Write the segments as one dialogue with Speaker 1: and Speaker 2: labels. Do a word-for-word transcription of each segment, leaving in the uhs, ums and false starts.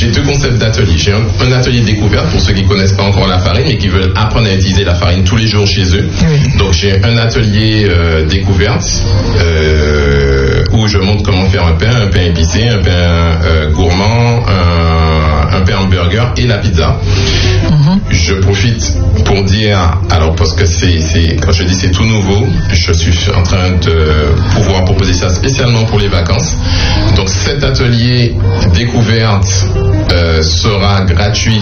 Speaker 1: j'ai deux concepts d'atelier. J'ai un, un atelier découverte pour ceux qui connaissent pas encore la farine mais qui veulent apprendre à utiliser la farine tous les jours chez eux. Oui. Donc j'ai un atelier euh, découverte euh, où je montre comment faire un pain, un pain épicé, un pain euh, gourmand, un, un pain hamburger et la pizza. Mm-hmm. Je profite pour dire, alors parce que c'est, c'est, quand je dis c'est tout nouveau, je suis en train de pouvoir proposer ça spécialement pour les vacances. Donc cet atelier découverte euh, sera gratuit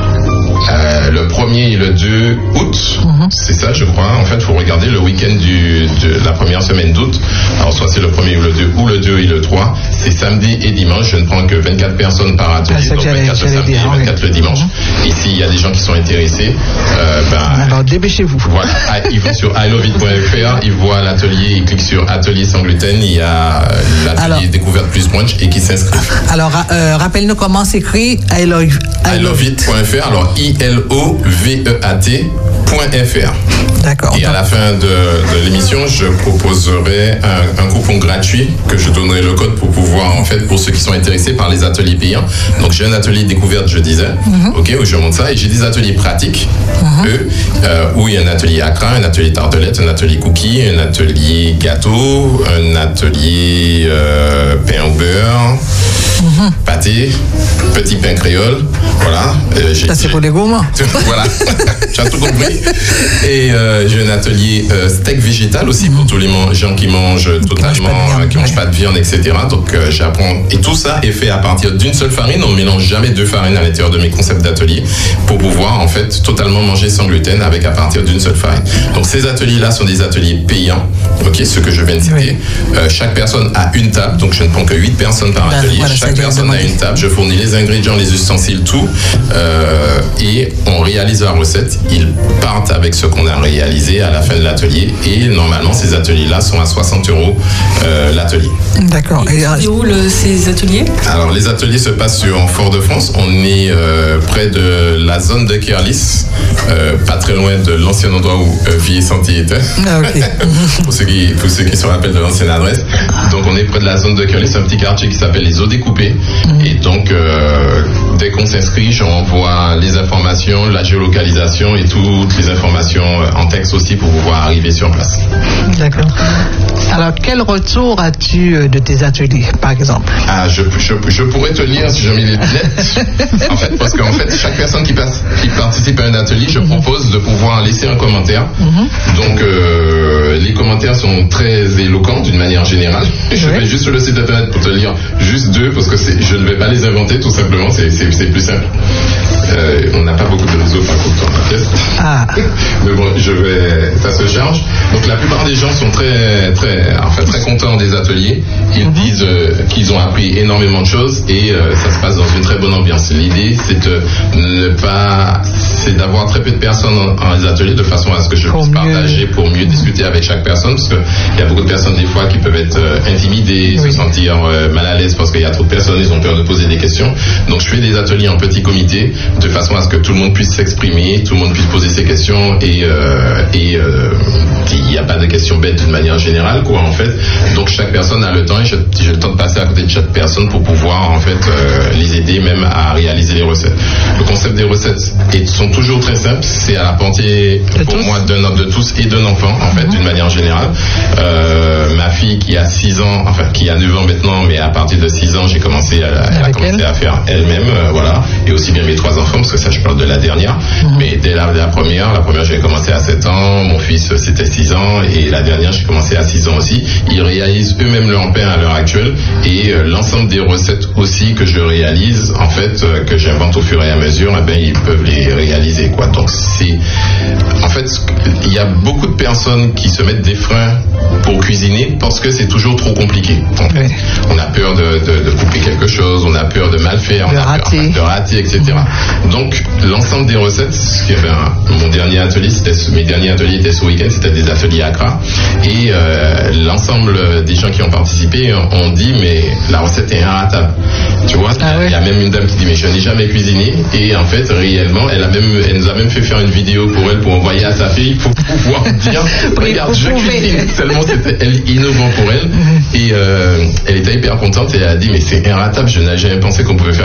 Speaker 1: euh, le premier et le deux août. Mm-hmm. C'est ça, je crois. En fait, il faut regarder le week-end du, de la première semaine d'août. Alors soit c'est le premier ou le deux, ou le deux et le trois. C'est samedi et dimanche. Je ne prends que vingt-quatre personnes par atelier. Ah, donc vingt-quatre le samedi et vingt-quatre oui. le dimanche. Mm-hmm. Et s'il y a des gens qui sont intéressés, euh, ben,
Speaker 2: alors dépêchez-vous.
Speaker 1: Voilà, ils vont sur i love it point f r, ils voient l'atelier, ils cliquent sur atelier sans gluten, il y a l'atelier alors, découverte plus brunch et qui s'inscrivent.
Speaker 2: Alors euh, rappelle-nous comment s'écrit I love,
Speaker 1: I love it point f r, alors I L O V E A T point F R.
Speaker 2: D'accord.
Speaker 1: Et à la fin de, de l'émission, je proposerai un, un coupon gratuit que je donnerai le code pour pouvoir, en fait, pour ceux qui sont intéressés par les ateliers payants. Donc j'ai un atelier découverte, je disais, mm-hmm. ok, où je montre ça, et j'ai des ateliers pratiques, mm-hmm. eux, euh, où il y a un atelier accra, un atelier tartelette, un atelier cookie, un atelier gâteau, un atelier euh, pain au beurre. Mmh. Pâté, petit pain créole, voilà.
Speaker 2: Euh, j'ai, ça c'est pour les gourmands.
Speaker 1: Voilà, tu as tout compris. Et euh, j'ai un atelier euh, steak végétal aussi mmh. pour tous les gens qui mangent totalement, qui ne mangent pas de viande, et cetera. Donc euh, j'apprends. Et tout ça est fait à partir d'une seule farine. On ne mélange jamais deux farines à l'intérieur de mes concepts d'atelier pour pouvoir en fait totalement manger sans gluten avec à partir d'une seule farine. Donc ces ateliers-là sont des ateliers payants, ok, ceux que je viens de citer. Oui. Euh, chaque personne a une table, donc je ne prends que huit personnes par ben, atelier. Voilà, chaque personne a une table, je fournis les ingrédients, les ustensiles, tout, euh, et on réalise la recette. Ils partent avec ce qu'on a réalisé à la fin de l'atelier, et normalement ces ateliers-là sont à soixante euros euh, l'atelier.
Speaker 2: D'accord.
Speaker 3: Et, et où le, ces ateliers?
Speaker 1: Alors les ateliers se passent sur en Fort-de-France. On est euh, près de la zone de Kerlis, euh, pas très loin de l'ancien endroit où euh, Vie et Santé était. Ah, okay. pour, ceux qui, pour ceux qui se rappellent de l'ancienne adresse. Donc on est près de la zone de Kerlis, un petit quartier qui s'appelle les Eaux Découpées. Mmh. Et donc euh, dès qu'on s'inscrit, j'envoie les informations, la géolocalisation et toutes les informations en texte aussi pour pouvoir arriver sur place.
Speaker 2: D'accord. Alors quel retour as-tu de tes ateliers, par exemple?
Speaker 1: Ah, je, je, je pourrais te lire si j'ai mis les lunettes. En fait, parce qu'en fait, chaque personne qui, passe, qui participe à un atelier, je propose de pouvoir laisser un commentaire. Mm-hmm. Donc, euh, les commentaires sont très éloquents d'une manière générale. Je oui. vais juste sur le site internet pour te lire juste deux, parce que c'est, je ne vais pas les inventer, tout simplement, c'est, c'est, c'est plus simple. Euh, on n'a pas beaucoup de réseaux francophones dans la pièce. Ah. Mais bon, je vais, ça se charge. Donc, la plupart des gens sont très, très, enfin, très contents des ateliers. Ils mm-hmm. disent euh, qu'ils ont appris énormément de choses et euh, ça se passe dans une très bonne ambiance. L'idée, c'est de ne pas, c'est d'avoir très peu de personnes dans, dans les ateliers de façon à ce que je pour puisse mieux... partager pour mieux mm-hmm. discuter avec chaque personne, parce que il y a beaucoup de personnes des fois qui peuvent être euh, intimidées, oui. se sentir euh, mal à l'aise parce qu'il y a trop de personnes, ils ont peur de poser des questions. Donc, je fais des ateliers en petits comités de façon à ce que tout le monde puisse s'exprimer, tout le monde puisse poser ses questions et euh, et euh, il n'y a pas de questions bêtes d'une manière générale, quoi, en fait. Donc, chaque personne a le temps et j'ai, j'ai le temps de passer à côté de chaque personne pour pouvoir, en fait, euh, les aider même à réaliser les recettes. Le concept des recettes est, sont toujours très simples. C'est à la portée, pour moi, d'un homme de tous et d'un enfant, en fait, mm-hmm. d'une manière générale. Euh, ma fille qui a six ans, enfin, qui a neuf ans maintenant, mais à partir de six ans, j'ai commencé à, elle a commencé elle. à faire elle-même, euh, voilà. Et aussi bien mes trois enfants, parce que ça, je parle de la dernière. Mm-hmm. Mais dès la, la première, la première, j'ai commencé à sept ans, mon fils, c'était six ans, et la dernière, j'ai commencé à six ans aussi. Ils réalisent eux-mêmes leur pain à l'heure actuelle, et euh, l'ensemble des recettes aussi que je réalise, en fait, euh, que j'invente au fur et à mesure, eh ben, ils peuvent les réaliser, quoi. Donc, c'est, en fait, il y a beaucoup de personnes qui se mettent des freins pour cuisiner parce que c'est toujours trop compliqué. En fait. Oui. On a peur de, de, de couper quelque chose, on a peur de mal faire,
Speaker 2: de
Speaker 1: on a
Speaker 2: rater.
Speaker 1: peur de rater, et cetera. Mmh. Donc, l'ensemble des recettes, ce ben, mon dernier atelier, c'était, mes derniers ateliers étaient ce week-end, c'était des ateliers Accra, et euh, l'ensemble des gens qui ont participé ont dit, mais la recette est inratable. Tu vois, ah il y a même une dame qui dit, mais je n'ai jamais cuisiné, et en fait, réellement, elle a même, elle nous a même fait faire une vidéo pour elle, pour envoyer à sa fille, pour pouvoir dire, regarde, je cuisine. Seulement, c'était elle, innovant pour elle, et euh, elle était hyper contente, et elle a dit, mais c'est inratable, je n'avais jamais pensé qu'on pouvait faire la cuisine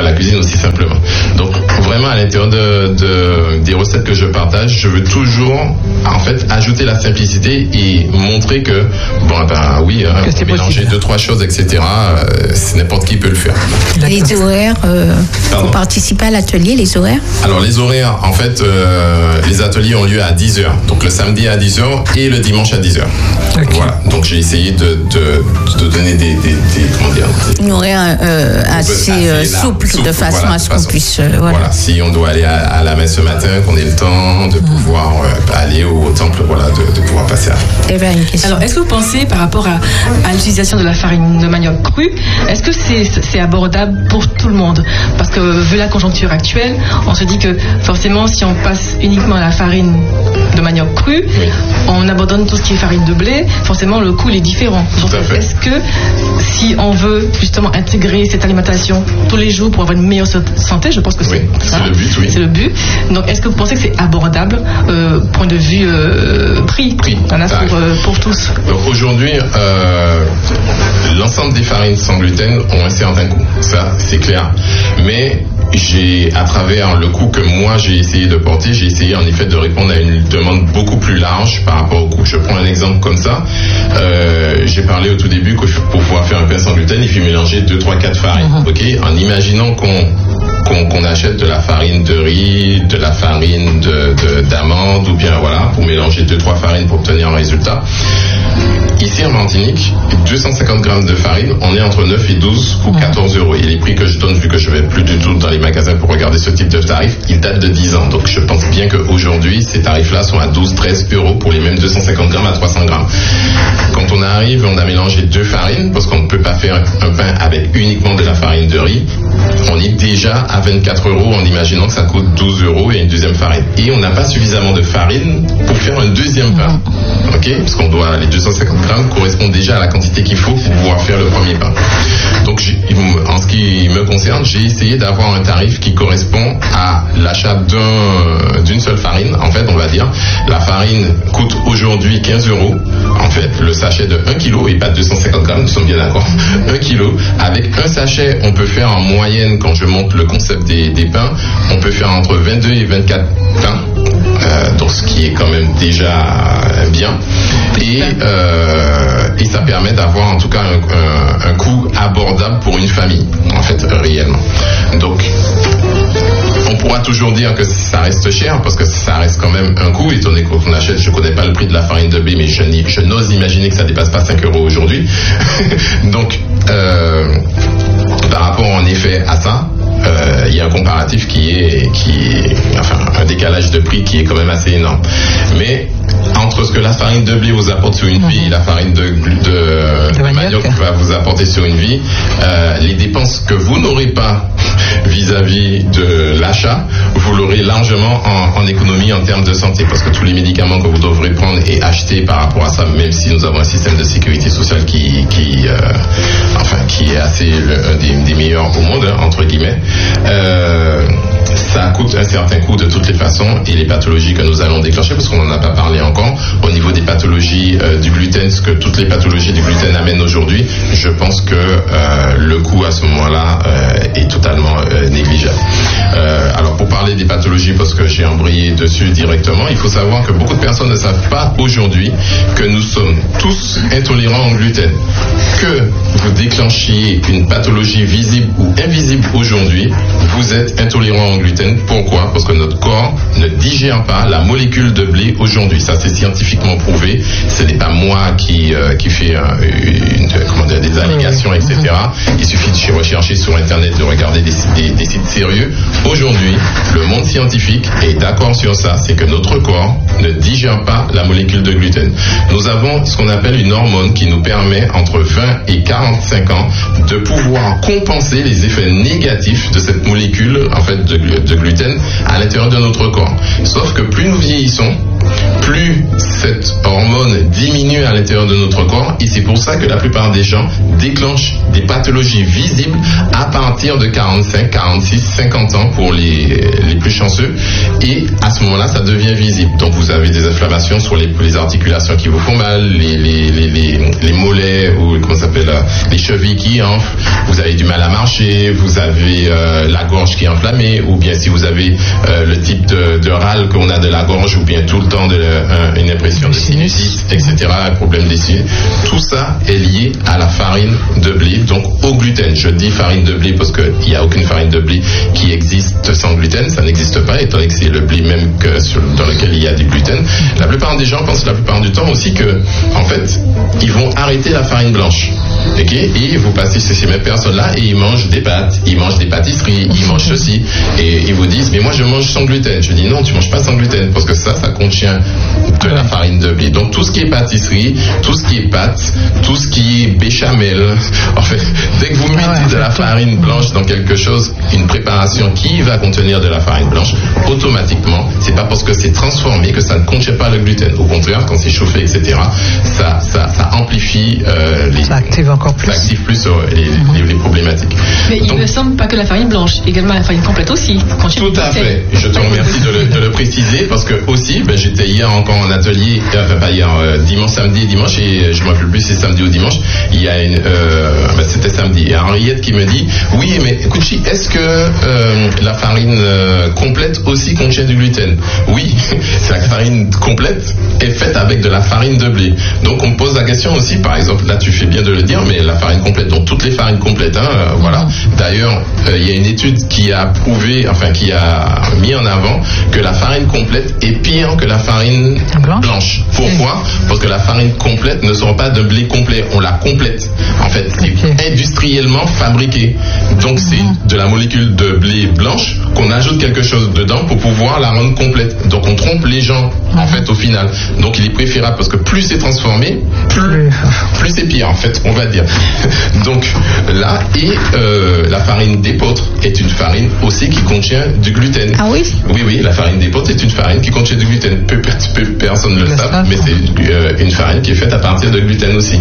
Speaker 1: aussi simplement. Donc vraiment à l'intérieur de, de, des recettes que je partage, je veux toujours en fait ajouter la simplicité et montrer que bon ben oui, hein, mélanger possible. deux trois choses, et cetera. Euh, n'importe qui peut le faire.
Speaker 4: Les horaires euh, pour participer à l'atelier, les horaires.
Speaker 1: Alors les horaires, en fait, euh, les ateliers ont lieu à dix heures. Donc le samedi à dix heures et le dimanche à dix heures. Okay. Voilà. Donc j'ai essayé de, de, de donner des, des, des comment dire, des,
Speaker 4: un horaire euh, assez, assez euh, souple, souple, de façon voilà, à ce qu'on puisse. Euh, voilà.
Speaker 1: voilà. Si on doit aller à, à la messe ce matin, qu'on ait le temps de pouvoir euh, aller au, au temple, voilà, de, de pouvoir passer à.
Speaker 3: Eh bien, une question. Alors, est-ce que vous pensez, par rapport à, à l'utilisation de la farine de manioc crue, est-ce que c'est, c'est abordable pour tout le monde? Parce que vu la conjoncture actuelle, on se dit que forcément, si on passe uniquement à la farine de manioc cru, oui. on abandonne tout ce qui est farine de blé, forcément le coût il est différent. Donc, est-ce que si on veut justement intégrer cette alimentation tous les jours pour avoir une meilleure santé, je pense que c'est,
Speaker 1: oui,
Speaker 3: ça,
Speaker 1: c'est le but, oui.
Speaker 3: C'est le but. Donc, est-ce que vous pensez que c'est abordable, euh, point de vue euh, prix,
Speaker 1: prix
Speaker 3: pour, euh, pour tous?
Speaker 1: Donc aujourd'hui, euh, l'ensemble des farines sans gluten ont un certain coût. Ça, c'est clair. Mais j'ai, à travers le coût que moi j'ai essayé de porter, j'ai essayé en effet de répondre à une demande beaucoup plus large par rapport au coût. Je prends un exemple comme ça. Euh, j'ai parlé au tout début que pour pouvoir faire un pain sans gluten, il faut mélanger deux, trois, quatre farines. Mm-hmm. Ok, en imaginant qu'on Qu'on, qu'on achète de la farine de riz, de la farine de, de, d'amande, ou bien voilà, pour mélanger deux, trois farines pour obtenir un résultat. Ici en Martinique, deux cent cinquante grammes de farine, on est entre neuf et douze ou quatorze euros. Et les prix que je donne, vu que je vais plus du tout dans les magasins pour regarder ce type de tarif, ils datent de dix ans. Donc je pense bien qu'aujourd'hui, ces tarifs-là sont à douze, treize euros pour les mêmes deux cent cinquante grammes à trois cents grammes. Quand on arrive, on a mélangé deux farines, parce qu'on ne peut pas faire un pain avec uniquement de la farine de riz. On est déjà à vingt-quatre euros en imaginant que ça coûte douze euros et une deuxième farine. Et on n'a pas suffisamment de farine pour faire un deuxième pain. Ok? Parce qu'on doit, les deux cent cinquante grammes correspondent déjà à la quantité qu'il faut pour pouvoir faire le premier pain. Donc, en ce qui me concerne, j'ai essayé d'avoir un tarif qui correspond à l'achat d'un, d'une seule farine. En fait, on va dire, la farine coûte aujourd'hui quinze euros. En fait, le sachet de un kilo et pas deux cent cinquante grammes, nous sommes bien d'accord. un kilo. Avec un sachet, on peut faire en moyenne, quand je monte le concept des, des pains, on peut faire entre vingt-deux et vingt-quatre pains. Euh, donc ce qui est quand même déjà bien. Et, euh, et ça permet d'avoir en tout cas un, un, un coût abordable pour une famille, en fait, réellement. Donc, on pourra toujours dire que ça reste cher parce que ça reste quand même un coût, étant donné qu'on achète, je ne connais pas le prix de la farine de blé, mais je, je n'ose imaginer que ça ne dépasse pas cinq euros aujourd'hui. Donc, euh, par rapport en effet à ça, il euh, y a un comparatif qui est, qui est, enfin, un décalage de prix qui est quand même assez énorme. Mais entre ce que la farine de blé vous apporte sur une vie et la farine de, de, de manioc va vous apporter sur une vie, euh, les dépenses que vous n'aurez pas vis-à-vis de l'achat, vous l'aurez largement en, en économie en termes de santé, parce que tous les médicaments que vous devrez prendre et acheter par rapport à ça, même si nous avons un système de sécurité sociale qui, qui, euh, enfin, qui est assez un des, des meilleurs au monde, hein, entre guillemets, euh, ça coûte un certain coût de toutes les façons, et les pathologies que nous allons déclencher, parce qu'on n'en a pas parlé encore, au niveau des pathologies euh, du gluten, ce que toutes les pathologies du gluten amènent aujourd'hui, je pense que euh, le coût à ce moment-là euh, est totalement euh, négligeable. Euh, alors pour parler des pathologies, parce que j'ai embrayé dessus directement, il faut savoir que beaucoup de personnes ne savent pas aujourd'hui que nous sommes tous intolérants au gluten. Que vous déclenchiez une pathologie visible ou invisible aujourd'hui, vous êtes intolérant au gluten. Pourquoi? Parce que notre corps ne digère pas la molécule de blé aujourd'hui. Ça, c'est scientifiquement prouvé. Ce n'est pas moi qui, euh, qui fais euh, une, comment dire, des allégations, et cetera. Il suffit de rechercher sur Internet, de regarder des, des, des sites sérieux. Aujourd'hui, le monde scientifique est d'accord sur ça. C'est que notre corps ne digère pas la molécule de gluten. Nous avons ce qu'on appelle une hormone qui nous permet, entre vingt et quarante-cinq ans, de pouvoir compenser les effets négatifs de cette molécule, en fait, de, de gluten à l'intérieur de notre corps. Sauf que plus nous vieillissons, plus cette hormone diminue à l'intérieur de notre corps, et c'est pour ça que la plupart des gens déclenchent des pathologies visibles à partir de quarante-cinq, quarante-six, cinquante ans pour les, les plus chanceux, et à ce moment-là, ça devient visible. Donc vous avez des inflammations sur les, les articulations qui vous font mal, les, les, les, les, les mollets, ou comment ça s'appelle, les chevilles qui enflent, vous avez du mal à marcher, vous avez euh, la gorge qui est enflammée, ou bien si vous avez euh, le type de, de râle qu'on a de la gorge, ou bien tout le temps de, euh, une impression de sinusite, et cetera, un problème des sinus, tout ça est lié à la farine de blé, donc au gluten. Je dis farine de blé parce qu'il n'y a aucune farine de blé qui existe sans gluten, ça n'existe pas, étant donné que c'est le blé même que sur, dans lequel il y a du gluten. La plupart des gens pensent la plupart du temps aussi que, en fait, ils vont arrêter la farine blanche. Okay? Et vous passez chez ces mêmes personnes-là et ils mangent des pâtes, ils mangent des pâtisseries, ils mangent ceci, et ils vous disent, mais moi je mange sans gluten. Je dis non, tu manges pas sans gluten, parce que ça, ça contient de la farine de blé. Donc tout ce qui est pâtisserie, tout ce qui est pâtes, tout ce qui est béchamel, en fait, dès que vous mettez de la farine blanche dans quelque chose, une préparation qui va contenir de la farine blanche, automatiquement, c'est pas parce que c'est transformé que ça ne contient pas le gluten. Au contraire, quand c'est chauffé, et cetera, ça, ça, ça amplifie euh, les...
Speaker 2: Ça active encore plus.
Speaker 1: Ça active plus euh, les, mm-hmm. les, les problématiques.
Speaker 3: Mais Donc, il ne semble pas que la farine blanche, également la farine complète aussi.
Speaker 1: Tout à fait. Je te remercie de le, de le préciser, parce que aussi, ben, j'étais hier encore en atelier, enfin pas hier, euh, dimanche, samedi et dimanche, et je ne me rappelle plus si c'est samedi ou dimanche, il y a une... Euh, ben, c'était samedi. Et Henriette qui me dit, oui, mais Kouchi, est-ce que euh, la farine euh, complète aussi contient du gluten? Oui, la farine complète est faite avec de la farine de blé. Donc on me pose la question aussi, par exemple, là tu fais bien de le dire, mais la farine complète, donc toutes les farines complètes, hein, euh, voilà. D'ailleurs, euh, il y a une étude qui a prouvé, enfin qui a mis en avant que la farine complète est pire que la farine blanche. blanche. Pourquoi? Parce que la farine complète ne sera pas de blé complet, on la complète. En fait, c'est okay. industriellement fabriqué. Donc c'est mm-hmm. de la molécule de blé blanche qu'on ajoute quelque chose dedans pour pouvoir la rendre complète. Donc on trompe les gens mm-hmm. en fait au final. Donc il est préférable parce que plus c'est transformé, plus, plus c'est pire en fait, on va dire. Donc là, et euh, la farine d'épeautre est une farine aussi qui contient du gluten.
Speaker 4: Ah oui?
Speaker 1: Oui, oui, la farine d'épeautre est une farine qui contient du gluten. Peu, peu, personne ne le sait, mais c'est euh, une farine qui est faite à partir de gluten aussi.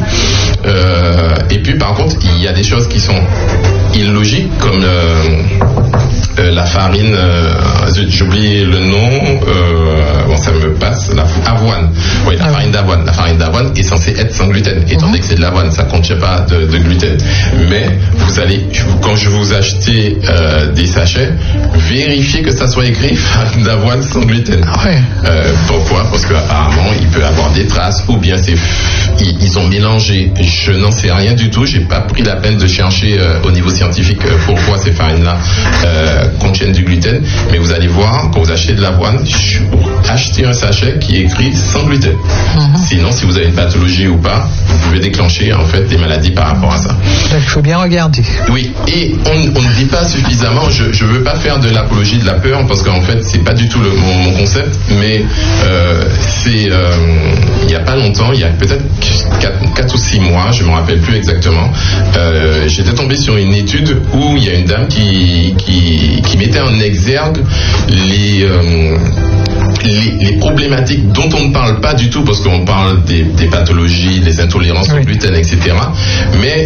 Speaker 1: Euh, et puis par contre, il y a des choses qui sont illogiques comme euh, euh, la farine, euh, j'oublie le nom, euh, bon ça me passe, la avoine. Oui, la ah farine d'avoine. La farine d'avoine est censée être sans gluten, étant donné mm-hmm. que c'est de l'avoine, ça ne contient pas de, de gluten. Mais vous allez, quand je vous achetez euh, des sachets, vérifiez que ça soit écrit farine d'avoine sans gluten.
Speaker 2: Ah ouais.
Speaker 1: euh, pourquoi? Parce qu'apparemment, il peut avoir des traces, ou bien c'est, ils, ils ont mélangé. Je n'en sais rien du tout, j'ai pas pris la peine de chercher euh, au niveau scientifique euh, pourquoi ces farines-là euh, contiennent du gluten, mais vous allez voir, quand vous achetez de l'avoine, achetez un sachet qui est écrit sans gluten. Mm-hmm. Sinon, si vous avez une pathologie ou pas, vous pouvez déclencher en fait des maladies par rapport à ça.
Speaker 2: Il faut bien regarder.
Speaker 1: Oui, et on, on ne dit pas suffisamment, je ne veux pas faire de l'apologie de la peur, parce qu'en fait, c'est pas du tout le, mon, mon concept, mais euh, c'est euh, il n'y a pas longtemps, il y a peut-être quatre ou six mois, je ne me rappelle plus exactement, euh, j'étais tombé sur une étude où il y a une dame qui, qui, qui mettait en exergue les... Euh, Les, les problématiques dont on ne parle pas du tout, parce qu'on parle des, des pathologies, des intolérances oui. au gluten, et cetera. Mais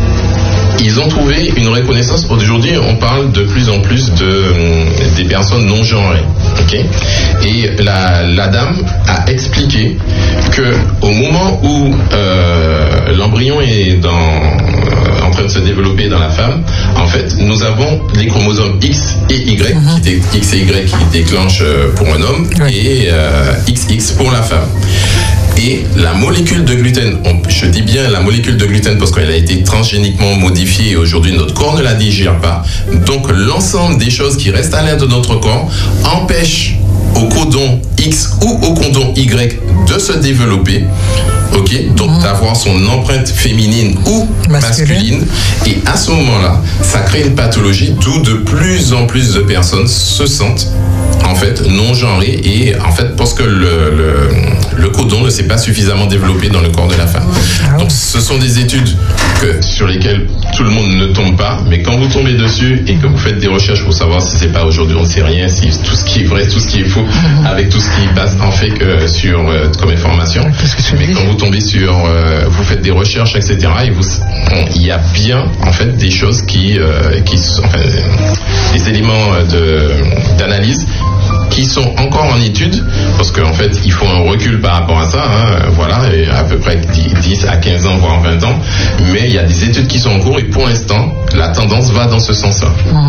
Speaker 1: ils ont trouvé une reconnaissance. Aujourd'hui, on parle de plus en plus de, des personnes non genrées. Okay? Et la, la dame a expliqué que au moment où euh, l'embryon est dans, euh, en train de se développer dans la femme, en fait, nous avons les chromosomes X et Y, mm-hmm. qui dé, X et Y qui déclenchent pour un homme, oui. et euh, X X pour la femme. Et la molécule de gluten, on, je dis bien la molécule de gluten parce qu'elle a été transgéniquement modifiée et aujourd'hui notre corps ne la digère pas. Donc l'ensemble des choses qui restent à l'intérieur de notre corps empêchent au codon X ou au codon Y de se développer. Ok, donc mmh. d'avoir son empreinte féminine ou masculine. masculine. Et à ce moment-là, ça crée une pathologie d'où de plus en plus de personnes se sentent en fait non genrées et en fait parce que le, le, le codon ne s'est pas suffisamment développé dans le corps de la femme. Donc ce sont des études que, sur lesquelles tout le monde ne tombe pas, mais quand vous tombez dessus et que vous faites des recherches pour savoir si c'est pas aujourd'hui, on ne sait rien, si tout ce qui est vrai, tout ce qui est faux, avec tout ce qui passe en fait que sur euh, comme information. Mais quand vous tombez sur, euh, vous faites des recherches, et cetera, et vous, il y a bien en fait des choses qui, euh, qui sont, enfin, des éléments de d'analyse qui sont encore en étude, parce qu'en fait, il faut un recul par rapport à ça, hein, voilà, et à peu près dix à quinze ans, voire vingt ans, mais il y a des études qui sont en cours, et pour l'instant, la tendance va dans ce sens-là.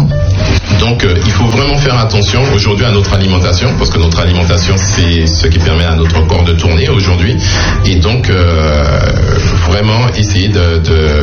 Speaker 1: Mmh. Donc, euh, il faut vraiment faire attention aujourd'hui à notre alimentation, parce que notre alimentation, c'est ce qui permet à notre corps de tourner aujourd'hui, et donc, euh, vraiment essayer de,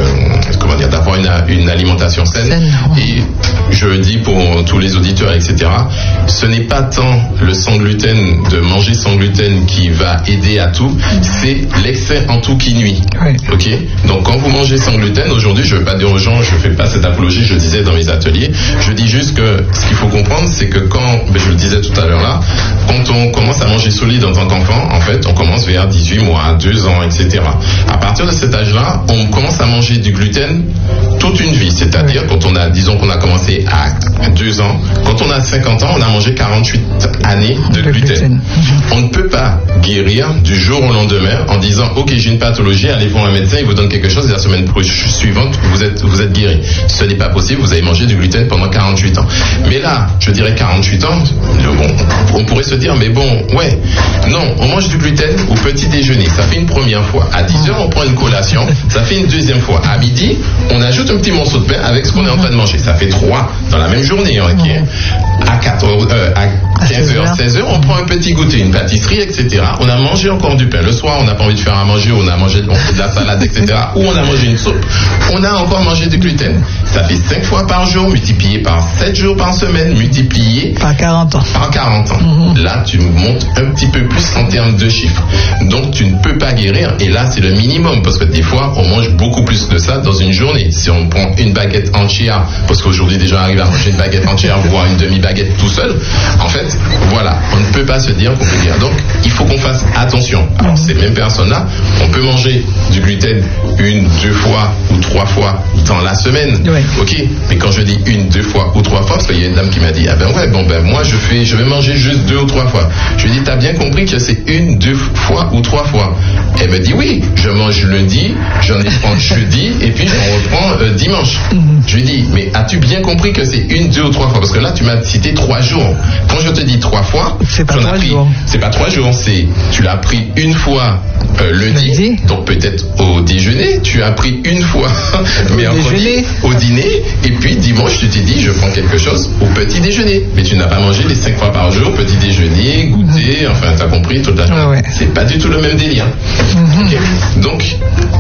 Speaker 1: de comment dire, d'avoir une, une alimentation saine, saine. Et je le dis pour tous les auditeurs, et cetera, ce n'est pas tant le sans gluten, de manger sans gluten qui va aider à tout, c'est l'excès en tout qui nuit. Oui. Ok. Donc quand vous mangez sans gluten, aujourd'hui, je ne veux pas dire aux gens, je ne fais pas cette apologie, je disais dans mes ateliers, je dis juste que ce qu'il faut comprendre, c'est que quand, ben je le disais tout à l'heure là, quand on commence à manger solide en tant qu'enfant, en fait, on commence vers dix-huit mois, deux ans, et cetera. À partir de cet âge-là, on commence à manger du gluten toute une vie, c'est-à-dire oui. quand on a, disons qu'on a commencé à deux ans, quand on a cinquante ans, on a mangé quarante-huit années de gluten. gluten. On ne peut pas guérir du jour au lendemain en disant ok, j'ai une pathologie, allez voir un médecin, il vous donne quelque chose et la semaine suivante vous êtes, vous êtes guéri. Ce n'est pas possible, vous avez mangé du gluten pendant quarante-huit ans. Mais là, je dirais quarante-huit ans, bon, on pourrait se dire mais bon, ouais, non, on mange du gluten au petit déjeuner, ça fait une première fois. À dix heures, on prend une collation, ça fait une deuxième fois. À midi, on ajoute un petit morceau de pain avec ce qu'on est en train de manger, ça fait trois dans la même journée. Ok. À quatorze, euh, à quinze heures, seize heures, on prend un petit goûter, une pâtisserie, et cetera. On a mangé encore du pain. Le soir, on n'a pas envie de faire à manger, on a mangé on fait de la salade, et cetera. Ou on a mangé une soupe. On a encore mangé du gluten. Ça fait cinq fois par jour, multiplié par sept jours par semaine, multiplié
Speaker 2: par quarante ans.
Speaker 1: Par quarante ans. Mmh. Là, tu montes un petit peu plus en termes de chiffres. Donc, tu ne peux pas guérir. Et là, c'est le minimum. Parce que des fois, on mange beaucoup plus que ça dans une journée. Si on prend une baguette entière, parce qu'aujourd'hui, déjà, on arrive à manger une baguette entière, voire une demi-baguette tout seul, en fait, voilà, on ne peut pas se dire qu'on peut guérir. Donc, il faut qu'on fasse attention. Alors, ces mêmes personnes-là, on peut manger du gluten une, deux fois ou trois fois dans la semaine. Oui. Ok, mais quand je dis une, deux fois ou trois fois, parce qu'il y a une dame qui m'a dit, ah ben ouais, bon ben moi je fais, je vais manger juste deux ou trois fois. Je lui ai dit, t'as bien compris que c'est une, deux fois ou trois fois? Elle me dit, oui, je mange lundi, j'en ai prends jeudi, et puis j'en reprends euh, dimanche. Mm-hmm. Je lui ai dit, mais as-tu bien compris que c'est une, deux ou trois fois? Parce que là, tu m'as cité trois jours. Quand je te dis trois fois,
Speaker 2: c'est pas trois
Speaker 1: pris,
Speaker 2: jours.
Speaker 1: C'est pas trois jours, c'est, tu l'as pris une fois euh, lundi, lundi, donc peut-être au déjeuner, tu as pris une fois, mais
Speaker 2: au déjeuner,
Speaker 1: au dîner, et puis dimanche, tu t'es dit, je prends quelque chose au petit déjeuner. Mais tu n'as pas mangé les cinq fois par jour, petit déjeuner, goûter, mmh. enfin, t'as compris, toute la journée. Ouais, ouais. C'est pas du tout le même délire. Mmh. Okay. Donc,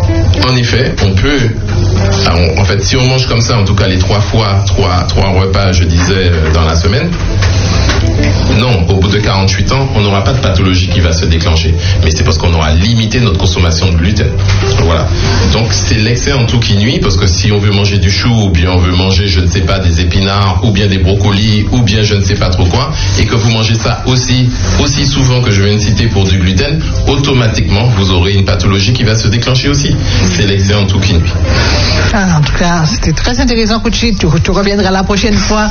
Speaker 1: en effet, on peut, on, en fait, si on mange comme ça, en tout cas les trois fois, trois, trois repas, je disais, dans la semaine, non, au bout de quarante-huit ans, on n'aura pas de pathologie qui va se déclencher. Mais c'est parce qu'on aura limité notre consommation de gluten. Voilà. Donc c'est l'excès en tout qui nuit, parce que si on veut manger du chou, ou bien on veut manger, je ne sais pas, des épinards, ou bien des brocolis, ou bien je ne sais pas trop quoi, et que vous mangez ça aussi, aussi souvent que je viens de citer pour du gluten, automatiquement vous aurez une pathologie qui va se déclencher aussi. C'est l'excès en tout qui nuit.
Speaker 2: Ah, en tout cas, c'était très intéressant, Kouchi. Tu, tu reviendras la prochaine fois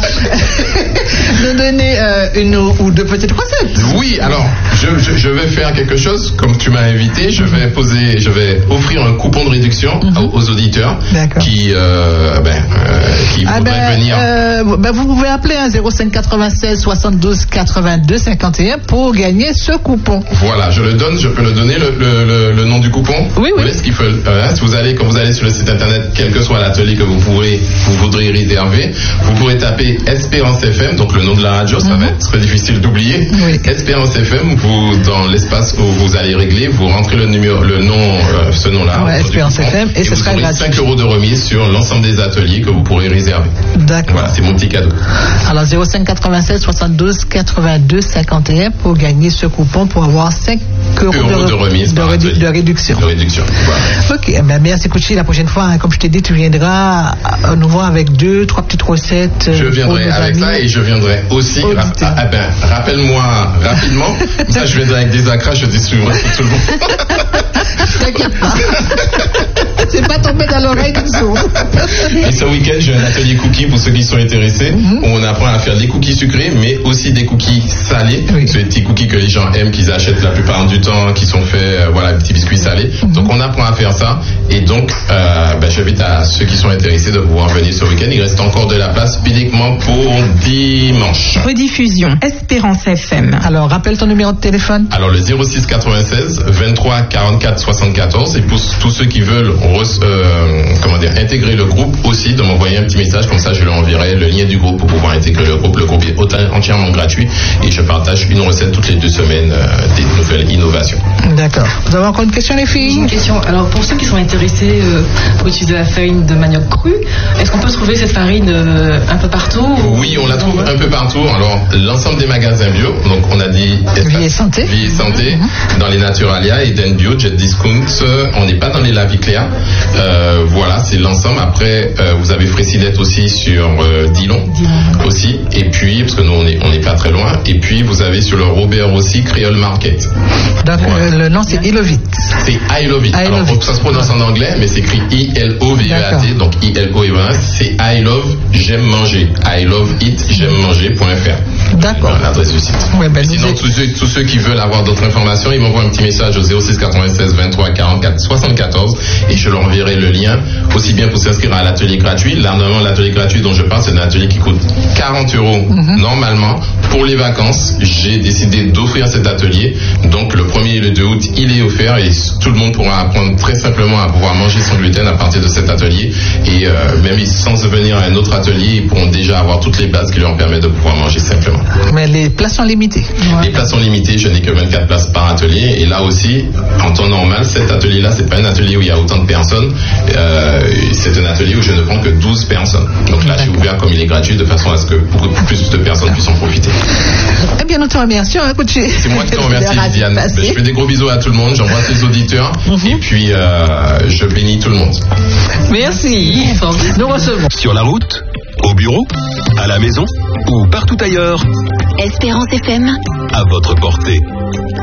Speaker 2: de donner euh, une ou deux petites recettes.
Speaker 1: Oui, alors je, je, je vais faire quelque chose, comme tu m'as invité, je vais poser, je vais offrir un coupon de réduction mm-hmm. aux, aux auditeurs qui, euh, ben, euh, qui
Speaker 2: ah
Speaker 1: voudraient
Speaker 2: ben,
Speaker 1: venir.
Speaker 2: Euh, ben vous pouvez appeler un zéro cinq quatre-vingt-seize soixante-douze quatre-vingt-deux cinquante et un pour gagner ce coupon.
Speaker 1: Voilà, je le donne, je peux le donner le, le, le, le nom du coupon.
Speaker 2: Oui, oui.
Speaker 1: Ce qu'il faut, euh, si vous allez, quand vous allez sur le site internet, quel que soit l'atelier que vous pourrez, vous voudrez réserver, vous pourrez taper Espérance F M, donc le nom de la radio, ça mm-hmm. va être très difficile d'oublier. Oui. Espérance F M, vous, dans l'espace où vous allez régler, vous rentrez le numéro, le nom, euh, ce nom-là.
Speaker 2: Ouais, Espérance F M, et, et ce sera gratuit.
Speaker 1: cinq euros de remise sur l'ensemble des ateliers que vous pourrez réserver.
Speaker 2: D'accord.
Speaker 1: Voilà, c'est mon petit cadeau.
Speaker 2: Alors, zéro cinq quatre-vingt-seize soixante-douze quatre-vingt-deux cinquante et un pour gagner ce coupon pour avoir cinq euros,
Speaker 1: euros de, de remise
Speaker 2: de, rédu- de réduction.
Speaker 1: De réduction. Voilà.
Speaker 2: Ok, ben merci Kouchi. La prochaine fois, hein, comme je t'ai dit, tu viendras à nous voir avec deux, trois petites recettes.
Speaker 1: Je viendrai avec amis. Ça et je viendrai aussi. Ra- Ah ben, rappelle-moi rapidement. Ça, je viendrai avec des acras, je distribuerai pour tout le monde.
Speaker 2: T'inquiète pas. C'est pas tombé dans l'oreille du sourd.
Speaker 1: Et ce week-end, j'ai un atelier cookies pour ceux qui sont intéressés, mm-hmm. où on apprend à faire des cookies sucrés, mais aussi des cookies salés. Oui. C'est des petits cookies que les gens aiment, qu'ils achètent la plupart du temps, qui sont faits, euh, voilà, petits biscuits salés. Mm-hmm. Donc, on apprend à faire ça. Et donc, euh, ben, j'invite à ceux qui sont intéressés de pouvoir venir ce week-end. Il reste encore de la place uniquement pour dimanche.
Speaker 5: Rediffusion, Espérance F M.
Speaker 2: Alors, rappelle ton numéro de téléphone.
Speaker 1: Alors, le zéro six quatre-vingt-seize vingt-trois quarante-quatre soixante-quatorze. Et pour tous ceux qui veulent re- euh, comment dire, intégrer le groupe aussi, de m'envoyer un petit message, comme ça je leur enverrai le lien du groupe pour pouvoir intégrer le groupe. Le groupe est entièrement gratuit et je partage une recette toutes les deux semaines euh, des nouvelles innovations.
Speaker 2: D'accord. Vous avez encore une question, les filles?
Speaker 3: Une question. Alors, pour ceux qui sont intéressés euh, au sujet de la farine de manioc crue, est-ce qu'on peut trouver cette farine euh, un peu partout?
Speaker 1: Oui, on la trouve un peu partout. Alors, l'ensemble des magasins bio, donc on a dit
Speaker 2: Vie et Santé,
Speaker 1: Vie et Santé, mm-hmm. dans les Naturalia, Eden Bio, Jet Discount, on n'est pas dans les La Vie Claire. Euh, voilà, c'est l'ensemble. Après, euh, vous avez Frécilette aussi sur euh, Dillon, Dillon aussi. Et puis, parce que nous on n'est on est pas très loin. Et puis vous avez sur le Robert aussi Créole Market.
Speaker 2: Donc ouais. euh, le nom c'est I Love It.
Speaker 1: C'est I Love It. I Alors love ça it. Se prononce en anglais, mais c'est écrit I L O V E A T. Donc I L O V E A T. C'est I Love J'aime manger. I Love It J'aime manger point F R.
Speaker 2: D'accord.
Speaker 1: Voilà, l'adresse du site.
Speaker 2: Ouais, ben
Speaker 1: sinon tous ceux, tous ceux qui veulent avoir d'autres informations, ils m'envoient un petit message au zéro six quatre-vingt-seize vingt-trois quarante-quatre soixante-quatorze et je leur enverrai le lien aussi bien pour s'inscrire à l'atelier gratuit. Là, normalement, l'atelier gratuit dont je parle, c'est un atelier qui coûte quarante euros mm-hmm. normalement. Pour les vacances, j'ai décidé d'offrir cet atelier. Donc, le premier et le deux août, il est offert et tout le monde pourra apprendre très simplement à pouvoir manger sans gluten à partir de cet atelier. Et euh, même sans venir à un autre atelier, ils pourront déjà avoir toutes les bases qui leur permettent de pouvoir manger simplement.
Speaker 2: Mais les places sont limitées.
Speaker 1: Ouais. Les places sont limitées. Je n'ai que vingt-quatre places par atelier. Et là aussi, en temps normal, cet atelier-là, c'est pas un atelier où il y a autant de personnes. Euh, c'est un atelier où je ne prends que douze personnes. Donc là, j'ai ouvert comme il est gratuit de façon à ce que beaucoup plus de personnes puissent en profiter.
Speaker 2: Eh bien, nous te remercions. Hein,
Speaker 1: c'est moi qui te remercie, Lisiane. Ben, je fais des gros bisous à tout le monde. J'embrasse les auditeurs. Mm-hmm. Et puis, euh, je bénis tout le monde.
Speaker 2: Merci. Nous recevons.
Speaker 6: Sur la route, au bureau, à la maison ou partout ailleurs.
Speaker 7: Espérance F M.
Speaker 6: À votre portée.